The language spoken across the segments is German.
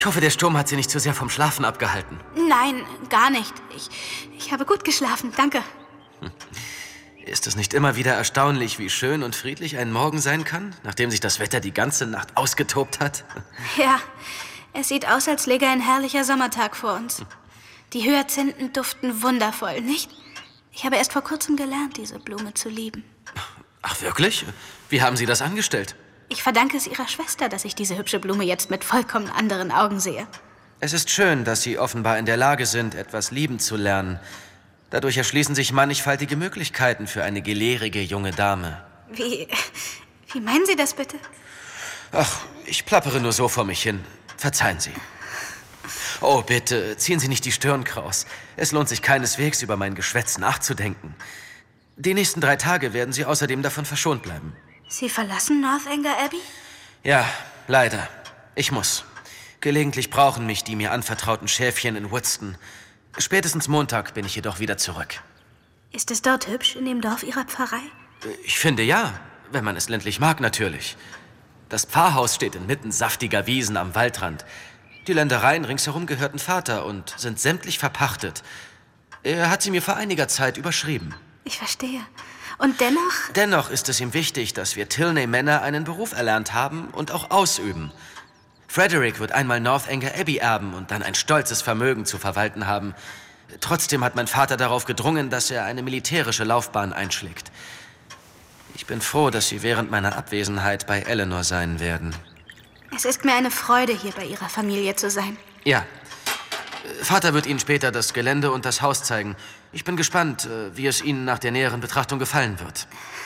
Ich hoffe, der Sturm hat Sie nicht zu sehr vom Schlafen abgehalten. Nein, gar nicht. Ich habe gut geschlafen, danke. Ist es nicht immer wieder erstaunlich, wie schön und friedlich ein Morgen sein kann, nachdem sich das Wetter die ganze Nacht ausgetobt hat? Ja, es sieht aus, als läge ein herrlicher Sommertag vor uns. Die Hyazinthen duften wundervoll, nicht? Ich habe erst vor kurzem gelernt, diese Blume zu lieben. Ach, wirklich? Wie haben Sie das angestellt? Ich verdanke es Ihrer Schwester, dass ich diese hübsche Blume jetzt mit vollkommen anderen Augen sehe. Es ist schön, dass Sie offenbar in der Lage sind, etwas lieben zu lernen. Dadurch erschließen sich mannigfaltige Möglichkeiten für eine gelehrige junge Dame. Wie meinen Sie das bitte? Ach, ich plappere nur so vor mich hin. Verzeihen Sie. Oh, bitte, ziehen Sie nicht die Stirn kraus. Es lohnt sich keineswegs, über mein Geschwätz nachzudenken. Die nächsten 3 Tage werden Sie außerdem davon verschont bleiben. Sie verlassen Northanger Abbey? Ja, leider. Ich muss. Gelegentlich brauchen mich die mir anvertrauten Schäfchen in Woodston. Spätestens Montag bin ich jedoch wieder zurück. Ist es dort hübsch in dem Dorf Ihrer Pfarrei? Ich finde ja, wenn man es ländlich mag natürlich. Das Pfarrhaus steht inmitten saftiger Wiesen am Waldrand. Die Ländereien ringsherum gehörten Vater und sind sämtlich verpachtet. Er hat sie mir vor einiger Zeit überschrieben. Ich verstehe. Und dennoch? Dennoch ist es ihm wichtig, dass wir Tilney-Männer einen Beruf erlernt haben und auch ausüben. Frederick wird einmal Northanger Abbey erben und dann ein stolzes Vermögen zu verwalten haben. Trotzdem hat mein Vater darauf gedrungen, dass er eine militärische Laufbahn einschlägt. Ich bin froh, dass Sie während meiner Abwesenheit bei Eleanor sein werden. Es ist mir eine Freude, hier bei Ihrer Familie zu sein. Ja. Vater wird Ihnen später das Gelände und das Haus zeigen. Ich bin gespannt, wie es Ihnen nach der näheren Betrachtung gefallen wird.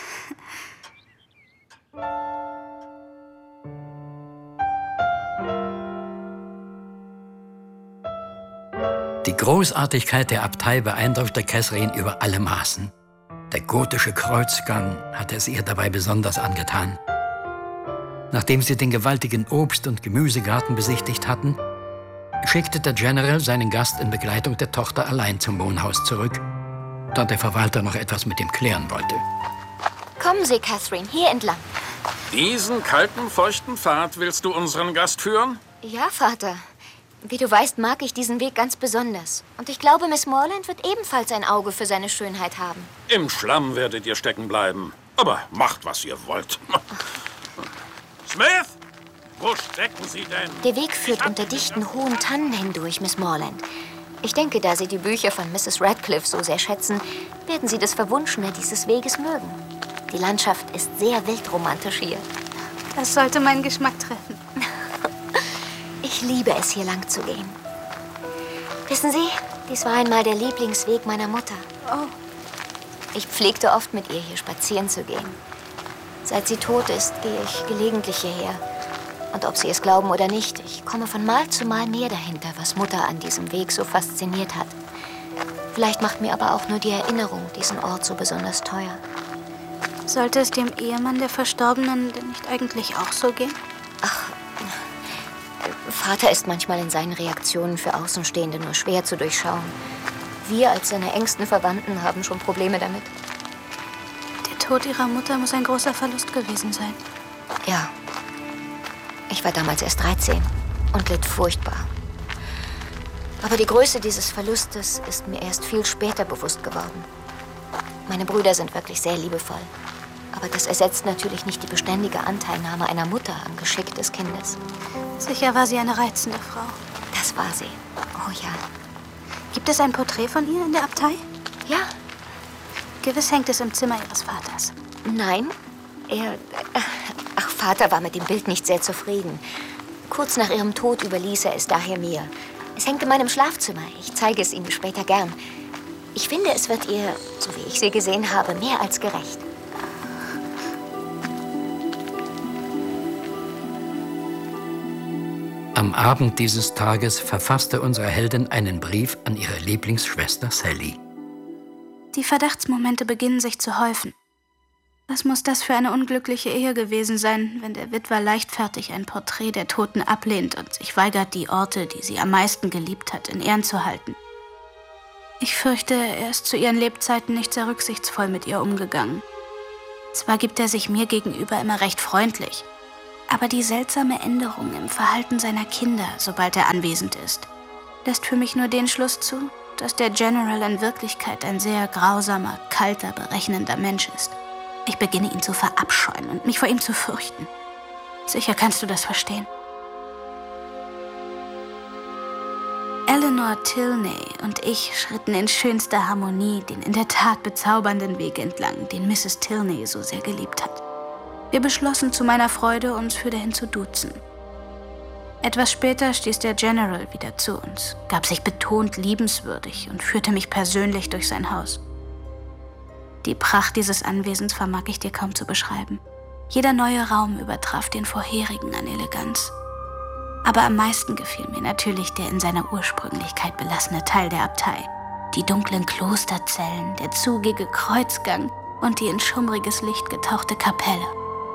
Die Großartigkeit der Abtei beeindruckte Catherine über alle Maßen. Der gotische Kreuzgang hatte es ihr dabei besonders angetan. Nachdem sie den gewaltigen Obst- und Gemüsegarten besichtigt hatten, schickte der General seinen Gast in Begleitung der Tochter allein zum Wohnhaus zurück, da der Verwalter noch etwas mit ihm klären wollte. Kommen Sie, Catherine, hier entlang. Diesen kalten, feuchten Pfad willst du unseren Gast führen? Ja, Vater. Wie du weißt, mag ich diesen Weg ganz besonders. Und ich glaube, Miss Morland wird ebenfalls ein Auge für seine Schönheit haben. Im Schlamm werdet ihr stecken bleiben. Aber macht, was ihr wollt. Smith! Wo stecken Sie denn? Der Weg führt unter dichten, hohen Tannen hindurch, Miss Morland. Ich denke, da Sie die Bücher von Mrs. Radcliffe so sehr schätzen, werden Sie das Verwunschene dieses Weges mögen. Die Landschaft ist sehr wildromantisch hier. Das sollte meinen Geschmack treffen. Ich liebe es, hier lang zu gehen. Wissen Sie, dies war einmal der Lieblingsweg meiner Mutter. Oh. Ich pflegte oft mit ihr hier spazieren zu gehen. Seit sie tot ist, gehe ich gelegentlich hierher. Und ob Sie es glauben oder nicht, ich komme von Mal zu Mal mehr dahinter, was Mutter an diesem Weg so fasziniert hat. Vielleicht macht mir aber auch nur die Erinnerung diesen Ort so besonders teuer. Sollte es dem Ehemann der Verstorbenen denn nicht eigentlich auch so gehen? Ach, Vater ist manchmal in seinen Reaktionen für Außenstehende nur schwer zu durchschauen. Wir als seine engsten Verwandten haben schon Probleme damit. Der Tod Ihrer Mutter muss ein großer Verlust gewesen sein. Ja. Ich war damals erst 13 und litt furchtbar. Aber die Größe dieses Verlustes ist mir erst viel später bewusst geworden. Meine Brüder sind wirklich sehr liebevoll. Aber das ersetzt natürlich nicht die beständige Anteilnahme einer Mutter am Geschick des Kindes. Sicher war sie eine reizende Frau. Das war sie. Oh ja. Gibt es ein Porträt von ihr in der Abtei? Ja. Gewiss hängt es im Zimmer Ihres Vaters. Nein, Vater war mit dem Bild nicht sehr zufrieden. Kurz nach ihrem Tod überließ er es daher mir. Es hängt in meinem Schlafzimmer. Ich zeige es Ihnen später gern. Ich finde, es wird ihr, so wie ich sie gesehen habe, mehr als gerecht. Am Abend dieses Tages verfasste unsere Heldin einen Brief an ihre Lieblingsschwester Sally. Die Verdachtsmomente beginnen sich zu häufen. Was muss das für eine unglückliche Ehe gewesen sein, wenn der Witwer leichtfertig ein Porträt der Toten ablehnt und sich weigert, die Orte, die sie am meisten geliebt hat, in Ehren zu halten? Ich fürchte, er ist zu ihren Lebzeiten nicht sehr rücksichtsvoll mit ihr umgegangen. Zwar gibt er sich mir gegenüber immer recht freundlich, Aber die seltsame Änderung im Verhalten seiner Kinder, sobald er anwesend ist, lässt für mich nur den Schluss zu, dass der General in Wirklichkeit ein sehr grausamer, kalter, berechnender Mensch ist. Ich beginne ihn zu verabscheuen und mich vor ihm zu fürchten. Sicher kannst du das verstehen. Eleanor Tilney und ich schritten in schönster Harmonie den in der Tat bezaubernden Weg entlang, den Mrs. Tilney so sehr geliebt hat. Wir beschlossen zu meiner Freude, uns für dahin zu duzen. Etwas später stieß der General wieder zu uns, gab sich betont liebenswürdig und führte mich persönlich durch sein Haus. Die Pracht dieses Anwesens vermag ich dir kaum zu beschreiben. Jeder neue Raum übertraf den vorherigen an Eleganz. Aber am meisten gefiel mir natürlich der in seiner Ursprünglichkeit belassene Teil der Abtei. Die dunklen Klosterzellen, der zugige Kreuzgang und die in schummriges Licht getauchte Kapelle.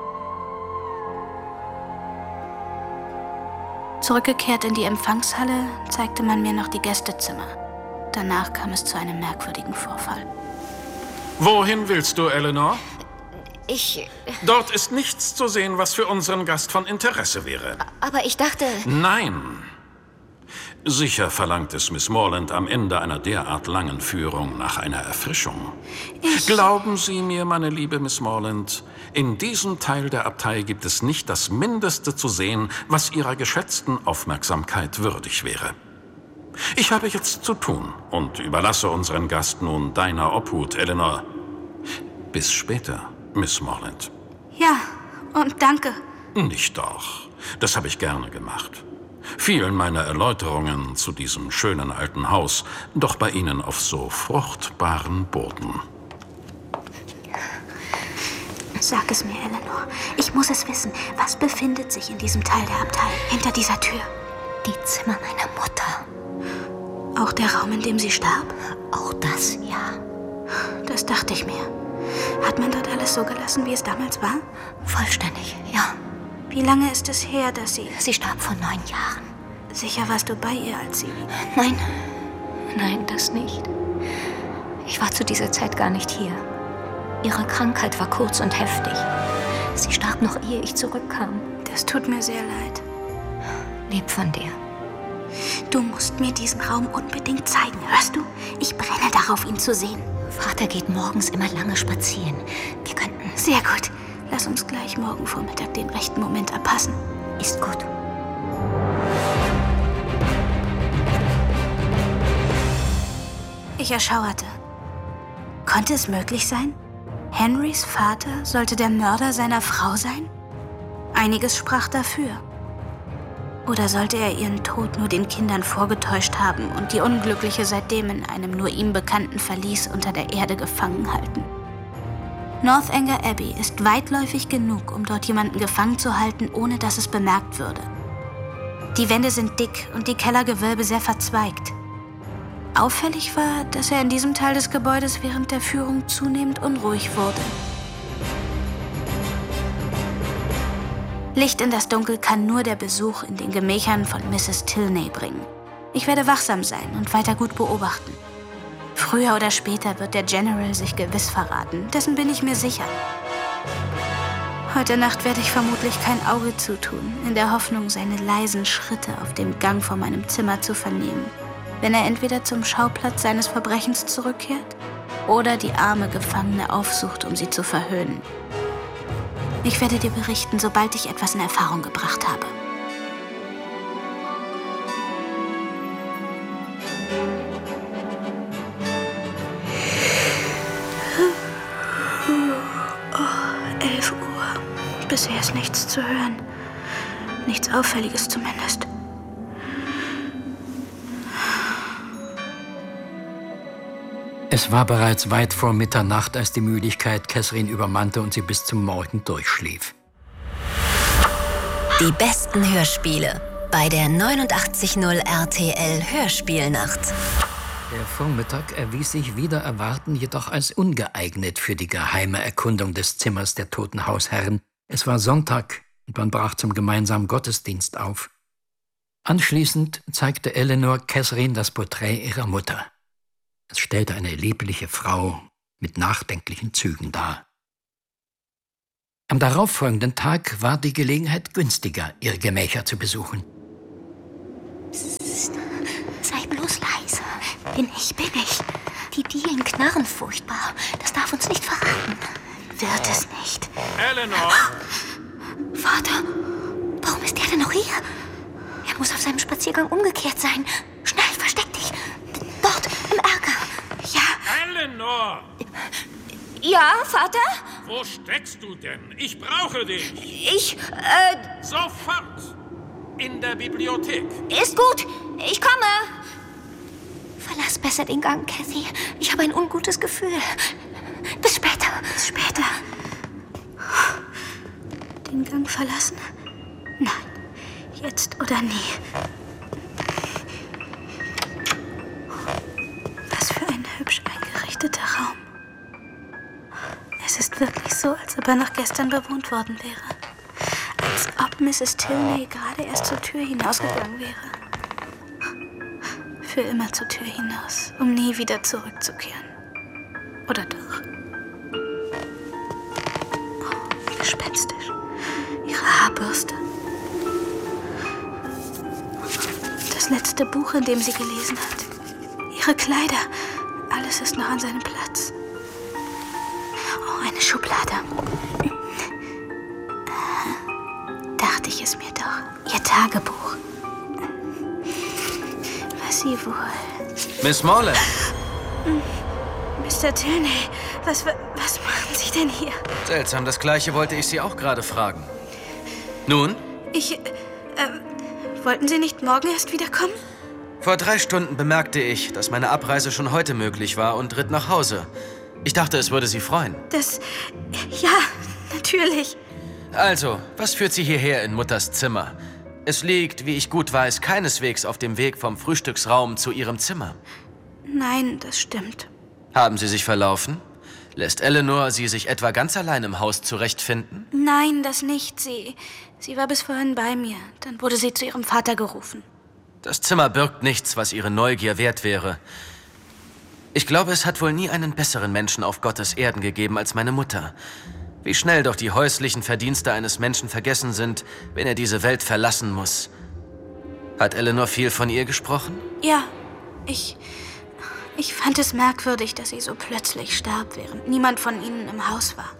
Zurückgekehrt in die Empfangshalle, zeigte man mir noch die Gästezimmer. Danach kam es zu einem merkwürdigen Vorfall. Wohin willst du, Eleanor? Ich... Dort ist nichts zu sehen, was für unseren Gast von Interesse wäre. Aber ich dachte... Nein. Sicher verlangt es Miss Morland am Ende einer derart langen Führung nach einer Erfrischung. Glauben Sie mir, meine liebe Miss Morland, in diesem Teil der Abtei gibt es nicht das Mindeste zu sehen, was Ihrer geschätzten Aufmerksamkeit würdig wäre. Ich habe jetzt zu tun und überlasse unseren Gast nun deiner Obhut, Eleanor. Bis später, Miss Morland. Ja, und danke. Nicht doch. Das habe ich gerne gemacht. Fielen meine Erläuterungen zu diesem schönen alten Haus doch bei Ihnen auf so fruchtbaren Boden. Sag es mir, Eleanor. Ich muss es wissen. Was befindet sich in diesem Teil der Abtei, hinter dieser Tür? Die Zimmer meiner Mutter. Auch der Raum, in dem sie starb? Auch das, ja. Das dachte ich mir. Hat man dort alles so gelassen, wie es damals war? Vollständig, ja. Wie lange ist es her, dass sie... Sie starb vor 9 Jahren. Sicher warst du bei ihr, als sie... Nein, das nicht. Ich war zu dieser Zeit gar nicht hier. Ihre Krankheit war kurz und heftig. Sie starb noch, ehe ich zurückkam. Das tut mir sehr leid. Lieb von dir. Du musst mir diesen Raum unbedingt zeigen, hörst du? Ich brenne darauf, ihn zu sehen. Vater geht morgens immer lange spazieren. Wir könnten... Sehr gut. Lass uns gleich morgen Vormittag den rechten Moment abpassen. Ist gut. Ich erschauerte. Konnte es möglich sein? Henrys Vater sollte der Mörder seiner Frau sein? Einiges sprach dafür. Oder sollte er ihren Tod nur den Kindern vorgetäuscht haben und die Unglückliche seitdem in einem nur ihm bekannten Verlies unter der Erde gefangen halten? Northanger Abbey ist weitläufig genug, um dort jemanden gefangen zu halten, ohne dass es bemerkt würde. Die Wände sind dick und die Kellergewölbe sehr verzweigt. Auffällig war, dass er in diesem Teil des Gebäudes während der Führung zunehmend unruhig wurde. Licht in das Dunkel kann nur der Besuch in den Gemächern von Mrs. Tilney bringen. Ich werde wachsam sein und weiter gut beobachten. Früher oder später wird der General sich gewiss verraten, dessen bin ich mir sicher. Heute Nacht werde ich vermutlich kein Auge zutun, in der Hoffnung, seine leisen Schritte auf dem Gang vor meinem Zimmer zu vernehmen, wenn er entweder zum Schauplatz seines Verbrechens zurückkehrt oder die arme Gefangene aufsucht, um sie zu verhöhnen. Ich werde dir berichten, sobald ich etwas in Erfahrung gebracht habe. Oh, 11 Uhr. Bisher ist nichts zu hören. Nichts Auffälliges zumindest. Es war bereits weit vor Mitternacht, als die Müdigkeit Catherine übermannte und sie bis zum Morgen durchschlief. Die besten Hörspiele bei der 89.0 RTL Hörspielnacht. Der Vormittag erwies sich wider Erwarten jedoch als ungeeignet für die geheime Erkundung des Zimmers der toten Hausherren. Es war Sonntag und man brach zum gemeinsamen Gottesdienst auf. Anschließend zeigte Eleanor Catherine das Porträt ihrer Mutter. Es stellte eine liebliche Frau mit nachdenklichen Zügen dar. Am darauffolgenden Tag war die Gelegenheit günstiger, ihre Gemächer zu besuchen. Psst, sei bloß leise. Bin ich. Die Dielen knarren furchtbar. Das darf uns nicht verraten. Wird es nicht. Eleanor! Vater, warum ist er denn noch hier? Er muss auf seinem Spaziergang umgekehrt sein. Schnell, versteck dich. Dort, im Erker. Ja. Eleanor! Ja, Vater? Wo steckst du denn? Ich brauche dich. Sofort! In der Bibliothek. Ist gut. Ich komme. Verlass besser den Gang, Kathy. Ich habe ein ungutes Gefühl. Bis später. Bis später. Den Gang verlassen? Nein, jetzt oder nie. Was für ein hübsch eingerichteter Raum. Es ist wirklich so, als ob er noch gestern bewohnt worden wäre. Als ob Mrs. Tilney gerade erst zur Tür hinausgegangen wäre. Für immer zur Tür hinaus, um nie wieder zurückzukehren. Oder doch? Oh, gespenstisch. Ihre Haarbürste. Das letzte Buch, in dem sie gelesen hat. Ihre Kleider. Alles ist noch an seinem Platz. Oh, eine Schublade. Dachte ich es mir doch. Ihr Tagebuch. Was sie wohl... Miss Morland! Mr. Tilney, was machen Sie denn hier? Seltsam, das Gleiche wollte ich Sie auch gerade fragen. Nun? Wollten Sie nicht morgen erst wiederkommen? Vor 3 Stunden bemerkte ich, dass meine Abreise schon heute möglich war und ritt nach Hause. Ich dachte, es würde Sie freuen. Ja, natürlich. Also, was führt Sie hierher in Mutters Zimmer? Es liegt, wie ich gut weiß, keineswegs auf dem Weg vom Frühstücksraum zu Ihrem Zimmer. Nein, das stimmt. Haben Sie sich verlaufen? Lässt Eleanor Sie sich etwa ganz allein im Haus zurechtfinden? Nein, das nicht. Sie war bis vorhin bei mir. Dann wurde sie zu ihrem Vater gerufen. Das Zimmer birgt nichts, was Ihre Neugier wert wäre. Ich glaube, es hat wohl nie einen besseren Menschen auf Gottes Erden gegeben als meine Mutter. Wie schnell doch die häuslichen Verdienste eines Menschen vergessen sind, wenn er diese Welt verlassen muss. Hat Eleanor viel von ihr gesprochen? Ja, ich fand es merkwürdig, dass sie so plötzlich starb, während niemand von ihnen im Haus war.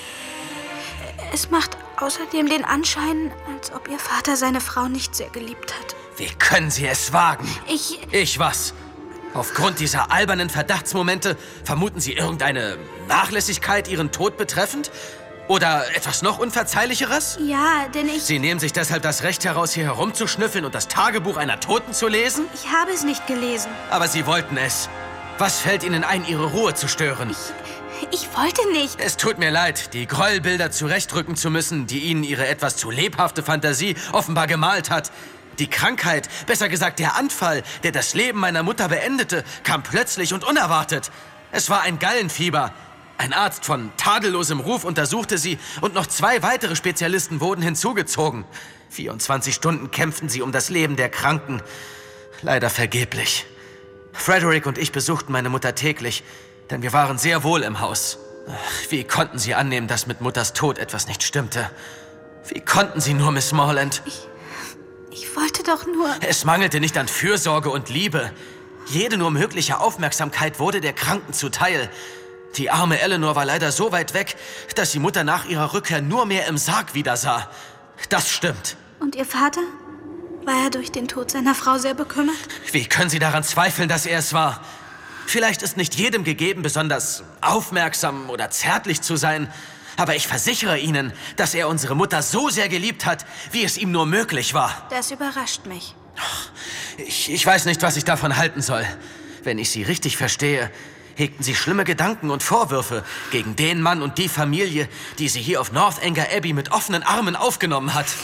Es macht außerdem den Anschein, als ob ihr Vater seine Frau nicht sehr geliebt hat. Wie können Sie es wagen? Ich was? Aufgrund dieser albernen Verdachtsmomente vermuten Sie irgendeine Nachlässigkeit Ihren Tod betreffend? Oder etwas noch Unverzeihlicheres? Ja, denn Sie nehmen sich deshalb das Recht heraus, hier herumzuschnüffeln und das Tagebuch einer Toten zu lesen? Ich habe es nicht gelesen. Aber Sie wollten es. Was fällt Ihnen ein, Ihre Ruhe zu stören? Ich wollte nicht. Es tut mir leid, die Gräuelbilder zurechtrücken zu müssen, die Ihnen Ihre etwas zu lebhafte Fantasie offenbar gemalt hat. Die Krankheit, besser gesagt der Anfall, der das Leben meiner Mutter beendete, kam plötzlich und unerwartet. Es war ein Gallenfieber. Ein Arzt von tadellosem Ruf untersuchte sie und noch 2 weitere Spezialisten wurden hinzugezogen. 24 Stunden kämpften sie um das Leben der Kranken. Leider vergeblich. Frederick und ich besuchten meine Mutter täglich, denn wir waren sehr wohl im Haus. Ach, wie konnten Sie annehmen, dass mit Mutters Tod etwas nicht stimmte? Wie konnten Sie nur, Miss Morland? Ich wollte doch nur... Es mangelte nicht an Fürsorge und Liebe. Jede nur mögliche Aufmerksamkeit wurde der Kranken zuteil. Die arme Eleanor war leider so weit weg, dass die Mutter nach ihrer Rückkehr nur mehr im Sarg wiedersah. Das stimmt. Und Ihr Vater? War er durch den Tod seiner Frau sehr bekümmert? Wie können Sie daran zweifeln, dass er es war? Vielleicht ist nicht jedem gegeben, besonders aufmerksam oder zärtlich zu sein. Aber ich versichere Ihnen, dass er unsere Mutter so sehr geliebt hat, wie es ihm nur möglich war. Das überrascht mich. Ich weiß nicht, was ich davon halten soll. Wenn ich Sie richtig verstehe, hegten Sie schlimme Gedanken und Vorwürfe gegen den Mann und die Familie, die Sie hier auf Northanger Abbey mit offenen Armen aufgenommen hat.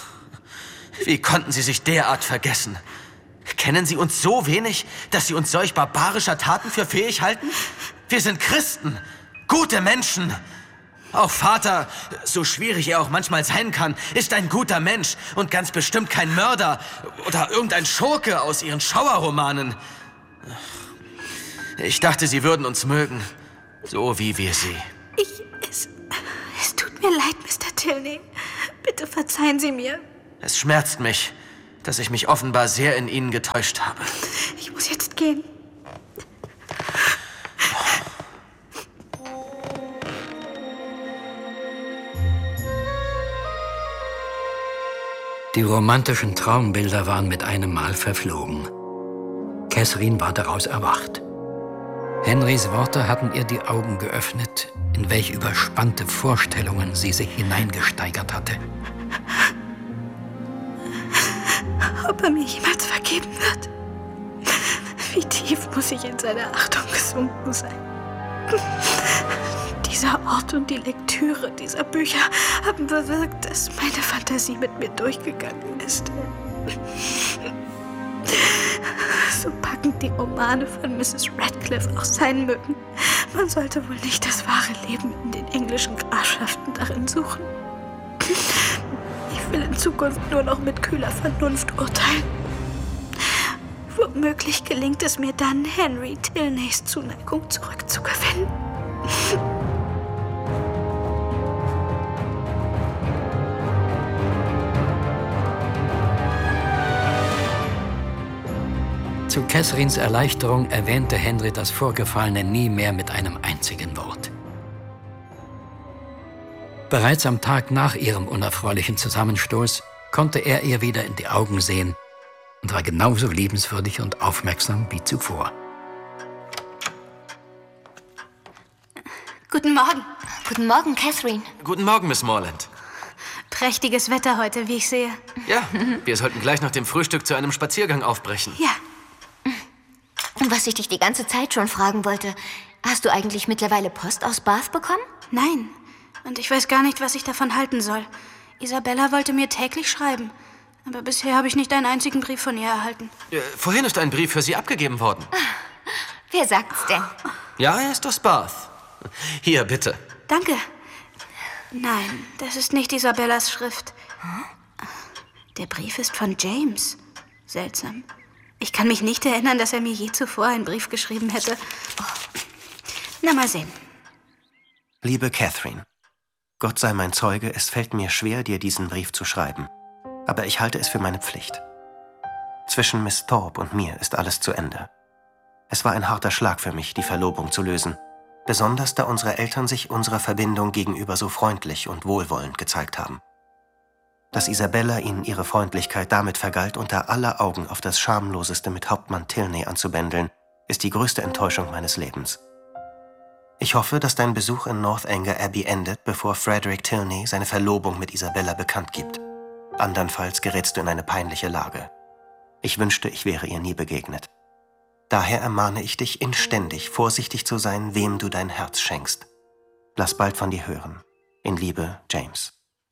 Wie konnten Sie sich derart vergessen? Kennen Sie uns so wenig, dass Sie uns solch barbarischer Taten für fähig halten? Wir sind Christen, gute Menschen. Auch Vater, so schwierig er auch manchmal sein kann, ist ein guter Mensch und ganz bestimmt kein Mörder oder irgendein Schurke aus Ihren Schauerromanen. Ich dachte, Sie würden uns mögen, so wie wir Sie. Es tut tut mir leid, Mr. Tilney. Bitte verzeihen Sie mir. Es schmerzt mich, dass ich mich offenbar sehr in Ihnen getäuscht habe. Ich muss jetzt gehen. Die romantischen Traumbilder waren mit einem Mal verflogen. Catherine war daraus erwacht. Henrys Worte hatten ihr die Augen geöffnet, in welch überspannte Vorstellungen sie sich hineingesteigert hatte. Ob er mir jemals vergeben wird? Wie tief muss ich in seine Achtung gesunken sein? Dieser Ort und die Lektüre dieser Bücher haben bewirkt, dass meine Fantasie mit mir durchgegangen ist. So packend die Romane von Mrs. Radcliffe auch sein mögen, man sollte wohl nicht das wahre Leben in den englischen Grafschaften darin suchen. Ich will in Zukunft nur noch mit kühler Vernunft urteilen. Womöglich gelingt es mir dann, Henry Tilneys Zuneigung zurückzugewinnen. Zu Catherines Erleichterung erwähnte Henry das Vorgefallene nie mehr mit einem einzigen Wort. Bereits am Tag nach ihrem unerfreulichen Zusammenstoß konnte er ihr wieder in die Augen sehen und war genauso liebenswürdig und aufmerksam wie zuvor. Guten Morgen. Guten Morgen, Catherine. Guten Morgen, Miss Morland. Prächtiges Wetter heute, wie ich sehe. Ja, wir sollten gleich nach dem Frühstück zu einem Spaziergang aufbrechen. Ja. Und was ich dich die ganze Zeit schon fragen wollte, hast du eigentlich mittlerweile Post aus Bath bekommen? Nein. Und ich weiß gar nicht, was ich davon halten soll. Isabella wollte mir täglich schreiben. Aber bisher habe ich nicht einen einzigen Brief von ihr erhalten. Vorhin ist ein Brief für Sie abgegeben worden. Wer sagt's denn? Ja, er ist aus Bath. Hier, bitte. Danke. Nein, das ist nicht Isabellas Schrift. Der Brief ist von James. Seltsam. Ich kann mich nicht erinnern, dass er mir je zuvor einen Brief geschrieben hätte. Na, mal sehen. Liebe Catherine, Gott sei mein Zeuge, es fällt mir schwer, dir diesen Brief zu schreiben. Aber ich halte es für meine Pflicht. Zwischen Miss Thorpe und mir ist alles zu Ende. Es war ein harter Schlag für mich, die Verlobung zu lösen. Besonders, da unsere Eltern sich unserer Verbindung gegenüber so freundlich und wohlwollend gezeigt haben. Dass Isabella ihnen ihre Freundlichkeit damit vergalt, unter aller Augen auf das Schamloseste mit Hauptmann Tilney anzubändeln, ist die größte Enttäuschung meines Lebens. Ich hoffe, dass dein Besuch in Northanger Abbey endet, bevor Frederick Tilney seine Verlobung mit Isabella bekannt gibt. Andernfalls gerätst du in eine peinliche Lage. Ich wünschte, ich wäre ihr nie begegnet. Daher ermahne ich dich inständig, vorsichtig zu sein, wem du dein Herz schenkst. Lass bald von dir hören. In Liebe, James.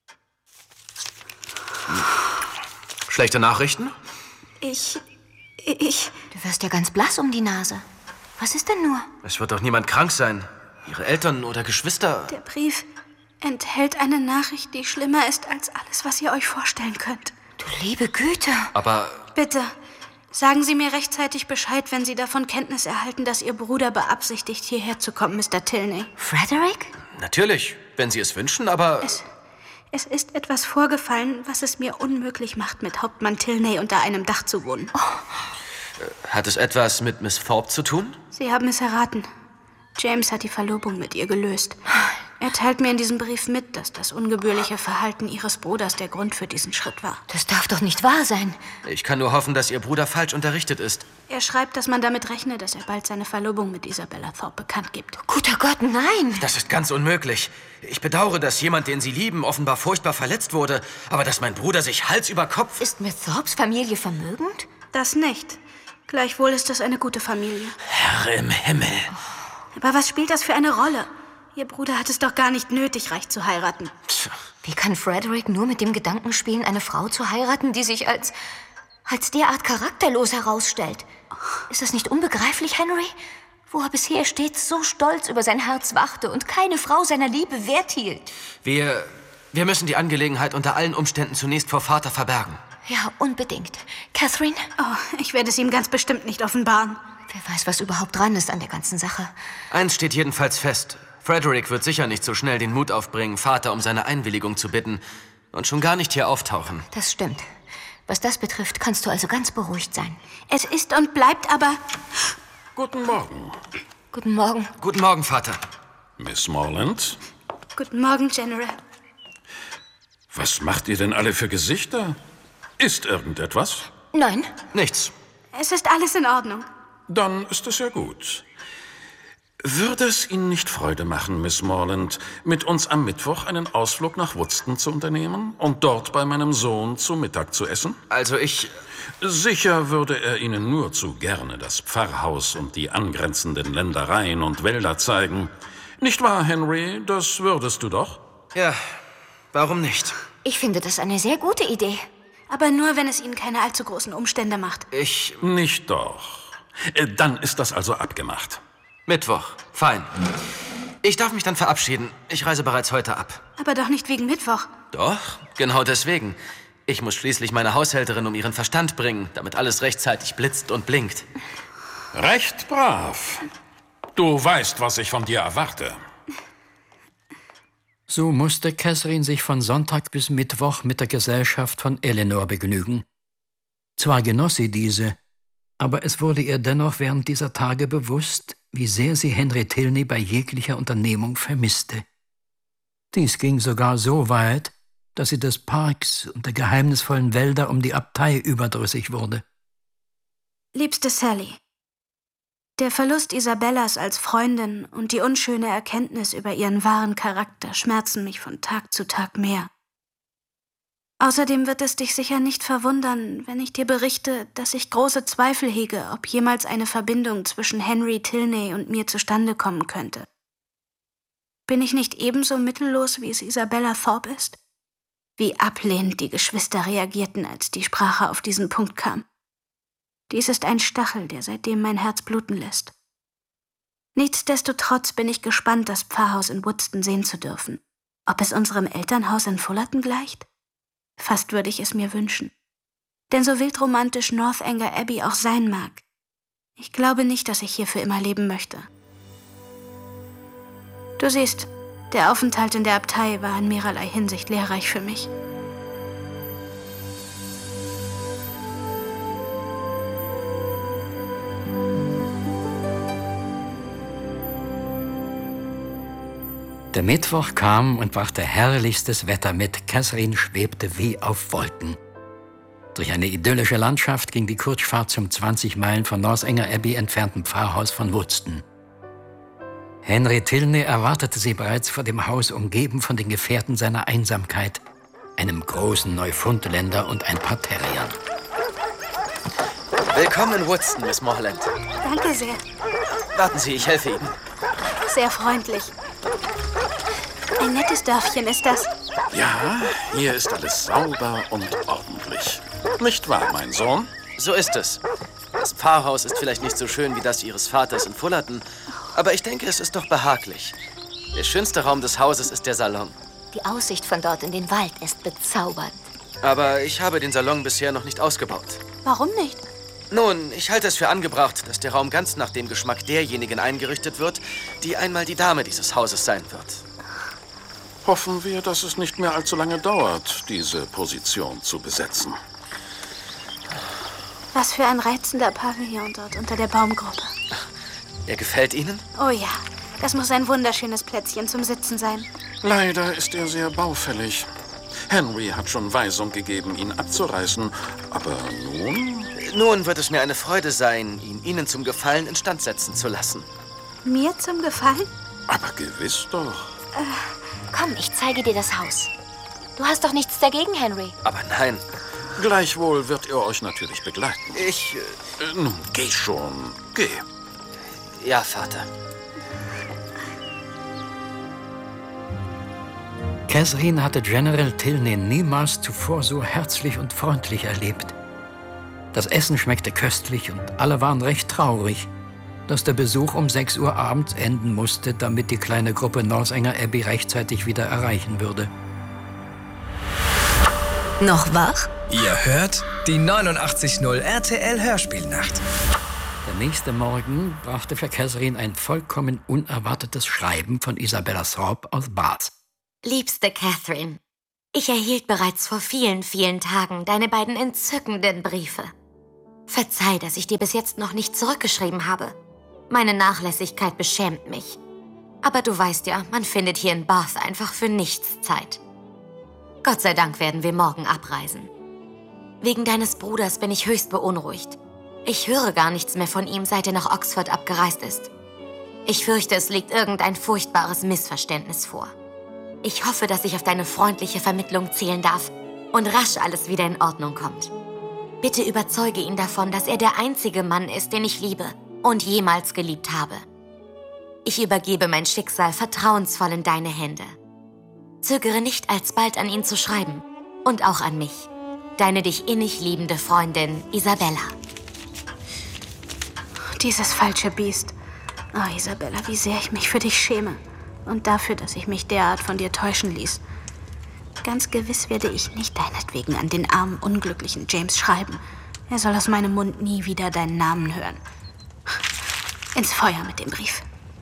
Schlechte Nachrichten? Ich... Du wirst ja ganz blass um die Nase. Was ist denn nur? Es wird doch niemand krank sein. Ihre Eltern oder Geschwister. Der Brief enthält eine Nachricht, die schlimmer ist als alles, was ihr euch vorstellen könnt. Du liebe Güte. Aber... Bitte, sagen Sie mir rechtzeitig Bescheid, wenn Sie davon Kenntnis erhalten, dass Ihr Bruder beabsichtigt, hierher zu kommen, Mr. Tilney. Frederick? Natürlich, wenn Sie es wünschen, aber... Es ist etwas vorgefallen, was es mir unmöglich macht, mit Hauptmann Tilney unter einem Dach zu wohnen. Hat es etwas mit Miss Thorpe zu tun? Sie haben es erraten. James hat die Verlobung mit ihr gelöst. Er teilt mir in diesem Brief mit, dass das ungebührliche Verhalten Ihres Bruders der Grund für diesen Schritt war. Das darf doch nicht wahr sein. Ich kann nur hoffen, dass Ihr Bruder falsch unterrichtet ist. Er schreibt, dass man damit rechne, dass er bald seine Verlobung mit Isabella Thorpe bekannt gibt. Guter Gott, nein! Das ist ganz unmöglich. Ich bedauere, dass jemand, den Sie lieben, offenbar furchtbar verletzt wurde. Aber dass mein Bruder sich Hals über Kopf... Ist Miss Thorpes Familie vermögend? Das nicht. Gleichwohl ist es eine gute Familie. Herr im Himmel. Aber was spielt das für eine Rolle? Ihr Bruder hat es doch gar nicht nötig, reich zu heiraten. Wie kann Frederick nur mit dem Gedanken spielen, eine Frau zu heiraten, die sich als derart charakterlos herausstellt? Ist das nicht unbegreiflich, Henry? Wo er bisher stets so stolz über sein Herz wachte und keine Frau seiner Liebe wert hielt. Wir müssen die Angelegenheit unter allen Umständen zunächst vor Vater verbergen. Ja, unbedingt. Catherine? Oh, ich werde es ihm ganz bestimmt nicht offenbaren. Wer weiß, was überhaupt dran ist an der ganzen Sache. Eins steht jedenfalls fest. Frederick wird sicher nicht so schnell den Mut aufbringen, Vater um seine Einwilligung zu bitten und schon gar nicht hier auftauchen. Das stimmt. Was das betrifft, kannst du also ganz beruhigt sein. Es ist und bleibt aber... Guten Morgen. Guten Morgen. Guten Morgen, Vater. Miss Morland? Guten Morgen, General. Was macht ihr denn alle für Gesichter? Ist irgendetwas? Nein. Nichts. Es ist alles in Ordnung. Dann ist es ja gut. Würde es Ihnen nicht Freude machen, Miss Morland, mit uns am Mittwoch einen Ausflug nach Woodston zu unternehmen und dort bei meinem Sohn zu Mittag zu essen? Also ich... Sicher würde er Ihnen nur zu gerne das Pfarrhaus und die angrenzenden Ländereien und Wälder zeigen. Nicht wahr, Henry? Das würdest du doch? Ja, warum nicht? Ich finde das eine sehr gute Idee. Aber nur, wenn es Ihnen keine allzu großen Umstände macht. Nicht doch. Dann ist das also abgemacht. Mittwoch. Fein. Ich darf mich dann verabschieden. Ich reise bereits heute ab. Aber doch nicht wegen Mittwoch. Doch, genau deswegen. Ich muss schließlich meine Haushälterin um ihren Verstand bringen, damit alles rechtzeitig blitzt und blinkt. Recht brav. Du weißt, was ich von dir erwarte. So musste Catherine sich von Sonntag bis Mittwoch mit der Gesellschaft von Eleanor begnügen. Zwar genoss sie diese, aber es wurde ihr dennoch während dieser Tage bewusst, wie sehr sie Henry Tilney bei jeglicher Unternehmung vermisste. Dies ging sogar so weit, dass sie des Parks und der geheimnisvollen Wälder um die Abtei überdrüssig wurde. Liebste Sally, der Verlust Isabellas als Freundin und die unschöne Erkenntnis über ihren wahren Charakter schmerzen mich von Tag zu Tag mehr. Außerdem wird es dich sicher nicht verwundern, wenn ich dir berichte, dass ich große Zweifel hege, ob jemals eine Verbindung zwischen Henry Tilney und mir zustande kommen könnte. Bin ich nicht ebenso mittellos, wie es Isabella Thorpe ist? Wie ablehnend die Geschwister reagierten, als die Sprache auf diesen Punkt kam. Dies ist ein Stachel, der seitdem mein Herz bluten lässt. Nichtsdestotrotz bin ich gespannt, das Pfarrhaus in Woodston sehen zu dürfen. Ob es unserem Elternhaus in Fullerton gleicht? Fast würde ich es mir wünschen. Denn so wildromantisch Northanger Abbey auch sein mag, ich glaube nicht, dass ich hier für immer leben möchte. Du siehst, der Aufenthalt in der Abtei war in mehrerlei Hinsicht lehrreich für mich. Der Mittwoch kam und brachte herrlichstes Wetter mit. Catherine schwebte wie auf Wolken. Durch eine idyllische Landschaft ging die Kutschfahrt zum 20 Meilen von Northanger Abbey entfernten Pfarrhaus von Woodston. Henry Tilney erwartete sie bereits vor dem Haus, umgeben von den Gefährten seiner Einsamkeit, einem großen Neufundländer und ein paar Terriern. Willkommen in Woodston, Miss Morland. Danke sehr. Warten Sie, ich helfe Ihnen. Sehr freundlich. Ein nettes Dörfchen ist das. Ja, hier ist alles sauber und ordentlich. Nicht wahr, mein Sohn? So ist es. Das Pfarrhaus ist vielleicht nicht so schön wie das Ihres Vaters in Fullerton, aber ich denke, es ist doch behaglich. Der schönste Raum des Hauses ist der Salon. Die Aussicht von dort in den Wald ist bezaubernd. Aber ich habe den Salon bisher noch nicht ausgebaut. Warum nicht? Nun, ich halte es für angebracht, dass der Raum ganz nach dem Geschmack derjenigen eingerichtet wird, die einmal die Dame dieses Hauses sein wird. Hoffen wir, dass es nicht mehr allzu lange dauert, diese Position zu besetzen. Was für ein reizender Pavillon dort unter der Baumgruppe. Er gefällt Ihnen? Oh ja, das muss ein wunderschönes Plätzchen zum Sitzen sein. Leider ist er sehr baufällig. Henry hat schon Weisung gegeben, ihn abzureißen. Aber nun? Nun wird es mir eine Freude sein, ihn Ihnen zum Gefallen instand setzen zu lassen. Mir zum Gefallen? Aber gewiss doch. Komm, ich zeige dir das Haus. Du hast doch nichts dagegen, Henry. Aber nein. Gleichwohl wird er euch natürlich begleiten. Ich... Nun, geh schon. Geh. Ja, Vater. Catherine hatte General Tilney niemals zuvor so herzlich und freundlich erlebt. Das Essen schmeckte köstlich und alle waren recht traurig, dass der Besuch um 6 Uhr abends enden musste, damit die kleine Gruppe Northanger Abbey rechtzeitig wieder erreichen würde. Noch wach? Ihr hört die 89.0 RTL Hörspielnacht. Der nächste Morgen brachte für Catherine ein vollkommen unerwartetes Schreiben von Isabella Thorpe aus Bath. Liebste Catherine, ich erhielt bereits vor vielen, vielen Tagen deine beiden entzückenden Briefe. Verzeih, dass ich dir bis jetzt noch nicht zurückgeschrieben habe. Meine Nachlässigkeit beschämt mich. Aber du weißt ja, man findet hier in Bath einfach für nichts Zeit. Gott sei Dank werden wir morgen abreisen. Wegen deines Bruders bin ich höchst beunruhigt. Ich höre gar nichts mehr von ihm, seit er nach Oxford abgereist ist. Ich fürchte, es liegt irgendein furchtbares Missverständnis vor. Ich hoffe, dass ich auf deine freundliche Vermittlung zählen darf und rasch alles wieder in Ordnung kommt. Bitte überzeuge ihn davon, dass er der einzige Mann ist, den ich liebe und jemals geliebt habe. Ich übergebe mein Schicksal vertrauensvoll in deine Hände. Zögere nicht, alsbald an ihn zu schreiben und auch an mich. Deine dich innig liebende Freundin Isabella. Dieses falsche Biest. Oh, Isabella, wie sehr ich mich für dich schäme. Und dafür, dass ich mich derart von dir täuschen ließ. Ganz gewiss werde ich nicht deinetwegen an den armen, unglücklichen James schreiben. Er soll aus meinem Mund nie wieder deinen Namen hören. Ins Feuer mit dem Brief.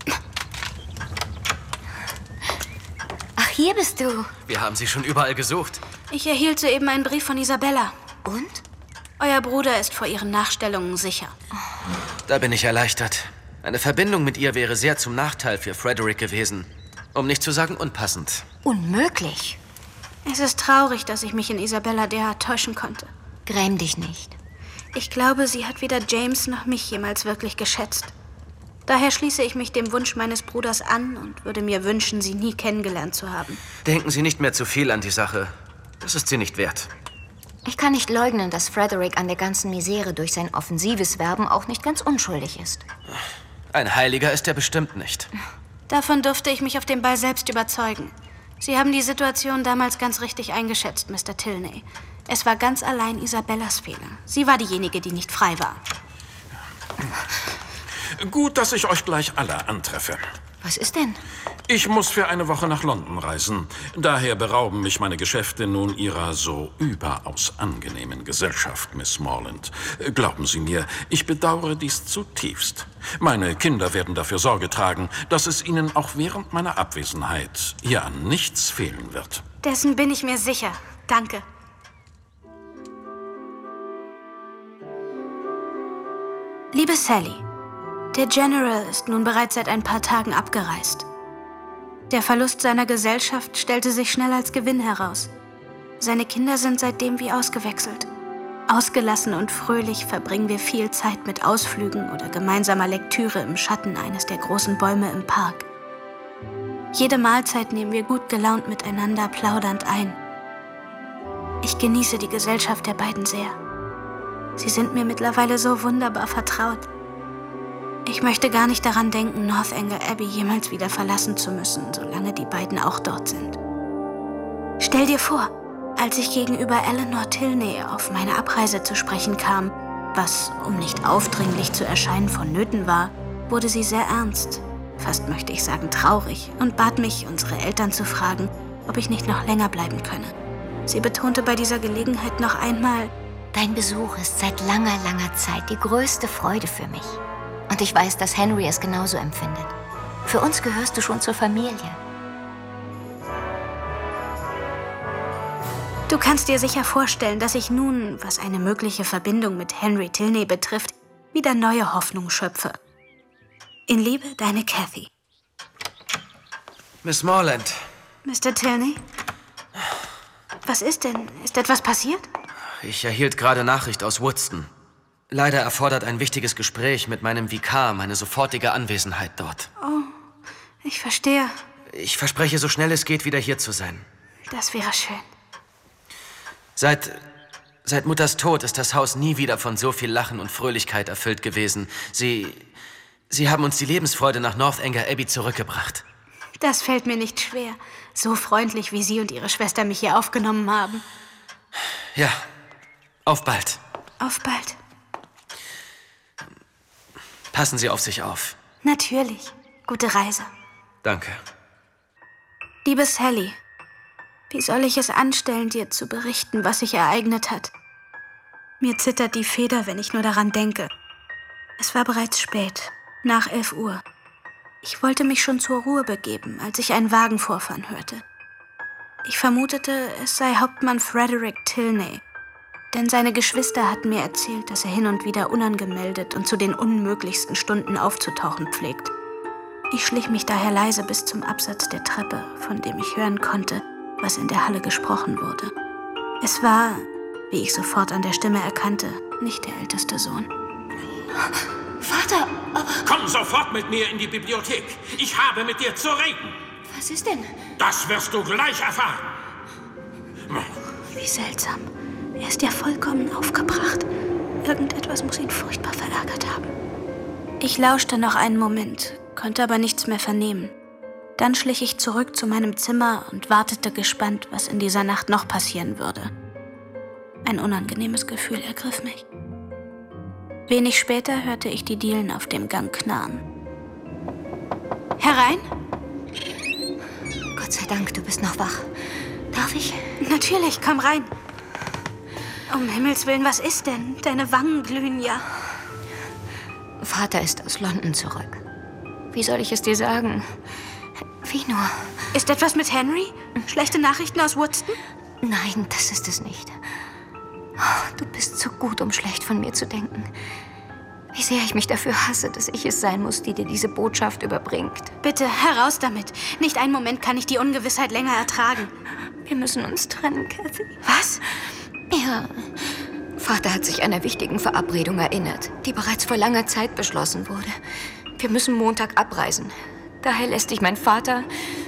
Ach, hier bist du. Wir haben Sie schon überall gesucht. Ich erhielt soeben einen Brief von Isabella. Und? Euer Bruder ist vor ihren Nachstellungen sicher. Da bin ich erleichtert. Eine Verbindung mit ihr wäre sehr zum Nachteil für Frederick gewesen. Um nicht zu sagen unpassend. Unmöglich. Es ist traurig, dass ich mich in Isabella derart täuschen konnte. Gräm dich nicht. Ich glaube, sie hat weder James noch mich jemals wirklich geschätzt. Daher schließe ich mich dem Wunsch meines Bruders an und würde mir wünschen, sie nie kennengelernt zu haben. Denken Sie nicht mehr zu viel an die Sache. Das ist sie nicht wert. Ich kann nicht leugnen, dass Frederick an der ganzen Misere durch sein offensives Werben auch nicht ganz unschuldig ist. Ein Heiliger ist er bestimmt nicht. Davon durfte ich mich auf dem Ball selbst überzeugen. Sie haben die Situation damals ganz richtig eingeschätzt, Mr. Tilney. Es war ganz allein Isabellas Fehler. Sie war diejenige, die nicht frei war. Gut, dass ich euch gleich alle antreffe. Was ist denn? Ich muss für eine Woche nach London reisen. Daher berauben mich meine Geschäfte nun ihrer so überaus angenehmen Gesellschaft, Miss Morland. Glauben Sie mir, ich bedauere dies zutiefst. Meine Kinder werden dafür Sorge tragen, dass es ihnen auch während meiner Abwesenheit hier an nichts fehlen wird. Dessen bin ich mir sicher. Danke. Liebe Sally, der General ist nun bereits seit ein paar Tagen abgereist. Der Verlust seiner Gesellschaft stellte sich schnell als Gewinn heraus. Seine Kinder sind seitdem wie ausgewechselt. Ausgelassen und fröhlich verbringen wir viel Zeit mit Ausflügen oder gemeinsamer Lektüre im Schatten eines der großen Bäume im Park. Jede Mahlzeit nehmen wir gut gelaunt miteinander plaudernd ein. Ich genieße die Gesellschaft der beiden sehr. Sie sind mir mittlerweile so wunderbar vertraut. Ich möchte gar nicht daran denken, Northanger Abbey jemals wieder verlassen zu müssen, solange die beiden auch dort sind. Stell dir vor, als ich gegenüber Eleanor Tilney auf meine Abreise zu sprechen kam, was, um nicht aufdringlich zu erscheinen, vonnöten war, wurde sie sehr ernst, fast möchte ich sagen traurig, und bat mich, unsere Eltern zu fragen, ob ich nicht noch länger bleiben könne. Sie betonte bei dieser Gelegenheit noch einmal: Dein Besuch ist seit langer, langer Zeit die größte Freude für mich. Und ich weiß, dass Henry es genauso empfindet. Für uns gehörst du schon zur Familie. Du kannst dir sicher vorstellen, dass ich nun, was eine mögliche Verbindung mit Henry Tilney betrifft, wieder neue Hoffnung schöpfe. In Liebe, deine Cathy. Miss Morland. Mr. Tilney? Was ist denn? Ist etwas passiert? Ich erhielt gerade Nachricht aus Woodston. Leider erfordert ein wichtiges Gespräch mit meinem Vikar meine sofortige Anwesenheit dort. Oh, ich verstehe. Ich verspreche, so schnell es geht, wieder hier zu sein. Das wäre schön. Seit Mutters Tod ist das Haus nie wieder von so viel Lachen und Fröhlichkeit erfüllt gewesen. Sie haben uns die Lebensfreude nach Northanger Abbey zurückgebracht. Das fällt mir nicht schwer. So freundlich, wie Sie und Ihre Schwester mich hier aufgenommen haben. Ja, auf bald. Auf bald. Passen Sie auf sich auf. Natürlich. Gute Reise. Danke. Liebe Sally, wie soll ich es anstellen, dir zu berichten, was sich ereignet hat? Mir zittert die Feder, wenn ich nur daran denke. Es war bereits spät, nach 11 Uhr. Ich wollte mich schon zur Ruhe begeben, als ich einen Wagen vorfahren hörte. Ich vermutete, es sei Hauptmann Frederick Tilney, denn seine Geschwister hatten mir erzählt, dass er hin und wieder unangemeldet und zu den unmöglichsten Stunden aufzutauchen pflegt. Ich schlich mich daher leise bis zum Absatz der Treppe, von dem ich hören konnte, was in der Halle gesprochen wurde. Es war, wie ich sofort an der Stimme erkannte, nicht der älteste Sohn. Vater, aber... Komm sofort mit mir in die Bibliothek. Ich habe mit dir zu reden. Was ist denn? Das wirst du gleich erfahren. Wie seltsam. Er ist ja vollkommen aufgebracht. Irgendetwas muss ihn furchtbar verärgert haben. Ich lauschte noch einen Moment, konnte aber nichts mehr vernehmen. Dann schlich ich zurück zu meinem Zimmer und wartete gespannt, was in dieser Nacht noch passieren würde. Ein unangenehmes Gefühl ergriff mich. Wenig später hörte ich die Dielen auf dem Gang knarren. Herein? Gott sei Dank, du bist noch wach. Darf ich? Natürlich, komm rein. Um Himmels Willen, was ist denn? Deine Wangen glühen ja. Vater ist aus London zurück. Wie soll ich es dir sagen? Wie nur? Ist etwas mit Henry? Schlechte Nachrichten aus Woodston? Nein, das ist es nicht. Oh, du bist zu gut, um schlecht von mir zu denken. Wie sehr ich mich dafür hasse, dass ich es sein muss, die dir diese Botschaft überbringt. Bitte, heraus damit. Nicht einen Moment kann ich die Ungewissheit länger ertragen. Wir müssen uns trennen, Kathy. Was? Ja. Vater hat sich einer wichtigen Verabredung erinnert, die bereits vor langer Zeit beschlossen wurde. Wir müssen Montag abreisen. Daher lässt dich mein Vater...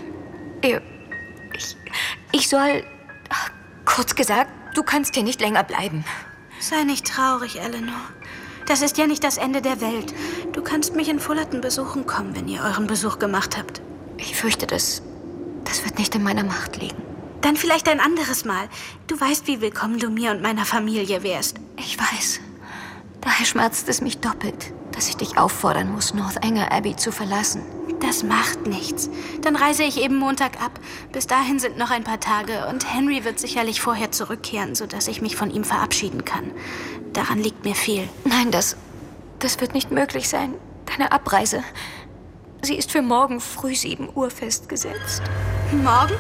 Ich soll... Kurz gesagt, du kannst hier nicht länger bleiben. Sei nicht traurig, Eleanor. Das ist ja nicht das Ende der Welt. Du kannst mich in Fullerton besuchen kommen, wenn ihr euren Besuch gemacht habt. Ich fürchte, das wird nicht in meiner Macht liegen. Dann vielleicht ein anderes Mal. Du weißt, wie willkommen du mir und meiner Familie wärst. Ich weiß. Daher schmerzt es mich doppelt, dass ich dich auffordern muss, Northanger Abbey zu verlassen. Das macht nichts. Dann reise ich eben Montag ab. Bis dahin sind noch ein paar Tage und Henry wird sicherlich vorher zurückkehren, sodass ich mich von ihm verabschieden kann. Daran liegt mir viel. Nein, das wird nicht möglich sein. Deine Abreise. Sie ist für morgen früh 7 Uhr festgesetzt. Morgen?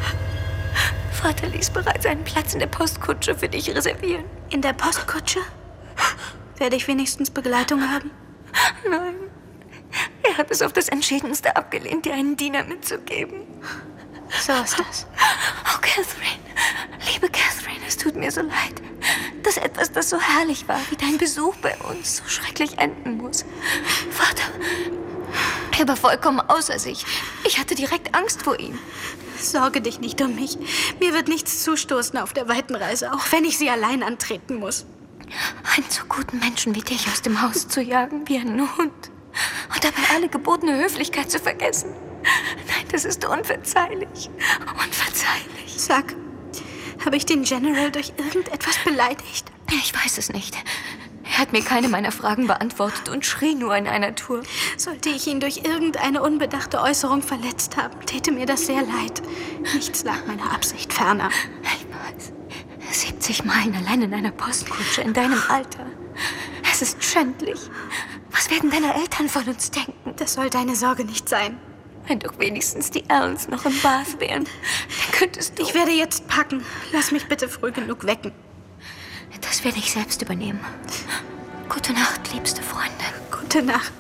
Vater ließ bereits einen Platz in der Postkutsche für dich reservieren. In der Postkutsche? Werde ich wenigstens Begleitung haben? Nein. Er hat es auf das Entschiedenste abgelehnt, dir einen Diener mitzugeben. So ist das. Oh, Catherine. Liebe Catherine, es tut mir so leid, dass etwas, das so herrlich war, wie dein Besuch bei uns, so schrecklich enden muss. Vater, er war vollkommen außer sich. Ich hatte direkt Angst vor ihm. Sorge dich nicht um mich. Mir wird nichts zustoßen auf der weiten Reise, auch wenn ich sie allein antreten muss. Einen so guten Menschen wie dich aus dem Haus zu jagen, wie einen Hund. Und dabei alle gebotene Höflichkeit zu vergessen. Nein, das ist unverzeihlich. Unverzeihlich. Sag, habe ich den General durch irgendetwas beleidigt? Ich weiß es nicht. Er hat mir keine meiner Fragen beantwortet und schrie nur in einer Tour. Sollte ich ihn durch irgendeine unbedachte Äußerung verletzt haben, täte mir das sehr leid. Nichts lag meiner Absicht ferner. Ich weiß. 70 Meilen allein in einer Postkutsche in deinem Alter. Es ist schändlich. Was werden deine Eltern von uns denken? Das soll deine Sorge nicht sein. Wenn doch wenigstens die Allens noch im Bath wären, dann könntest du... Ich werde jetzt packen. Lass mich bitte früh genug wecken. Das werde ich selbst übernehmen. Gute Nacht, liebste Freundin. Gute Nacht.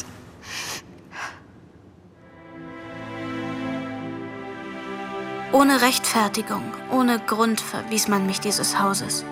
Ohne Rechtfertigung, ohne Grund verwies man mich dieses Hauses.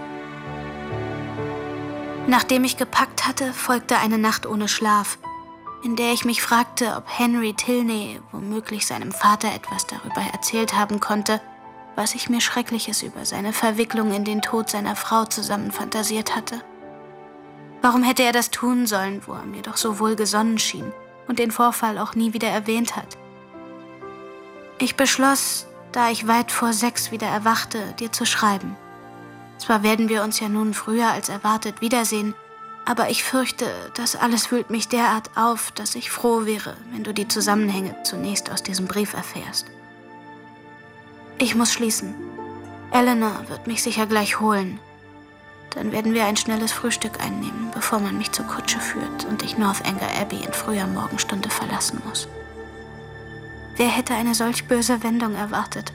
Nachdem ich gepackt hatte, folgte eine Nacht ohne Schlaf, in der ich mich fragte, ob Henry Tilney womöglich seinem Vater etwas darüber erzählt haben konnte, was ich mir Schreckliches über seine Verwicklung in den Tod seiner Frau zusammenfantasiert hatte. Warum hätte er das tun sollen, wo er mir doch so wohlgesonnen schien und den Vorfall auch nie wieder erwähnt hat? Ich beschloss, da ich weit vor 6 wieder erwachte, dir zu schreiben. Zwar werden wir uns ja nun früher als erwartet wiedersehen, aber ich fürchte, das alles wühlt mich derart auf, dass ich froh wäre, wenn du die Zusammenhänge zunächst aus diesem Brief erfährst. Ich muss schließen. Eleanor wird mich sicher gleich holen. Dann werden wir ein schnelles Frühstück einnehmen, bevor man mich zur Kutsche führt und ich Northanger Abbey in früher Morgenstunde verlassen muss. Wer hätte eine solch böse Wendung erwartet?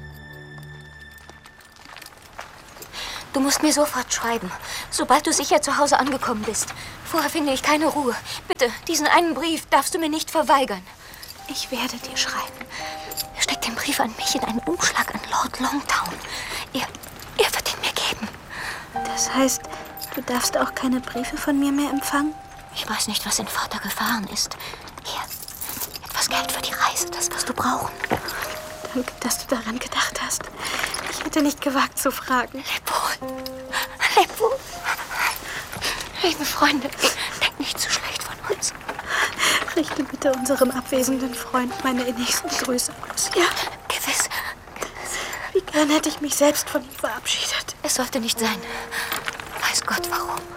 Du musst mir sofort schreiben, sobald du sicher zu Hause angekommen bist. Vorher finde ich keine Ruhe. Bitte, diesen einen Brief darfst du mir nicht verweigern. Ich werde dir schreiben. Steck den Brief an mich in einen Umschlag an Lord Longtown. Er wird ihn mir geben. Das heißt, du darfst auch keine Briefe von mir mehr empfangen? Ich weiß nicht, was in Vater gefahren ist. Hier, etwas Geld für die Reise, das wirst du brauchen. Danke, dass du daran gedacht hast. Ich hätte nicht gewagt zu fragen. Leb wohl. Liebe Freunde, denkt nicht zu schlecht von uns. Richte bitte unserem abwesenden Freund meine innigsten Grüße aus. Ja, gewiss. Wie gern hätte ich mich selbst von ihm verabschiedet. Es sollte nicht sein. Weiß Gott warum.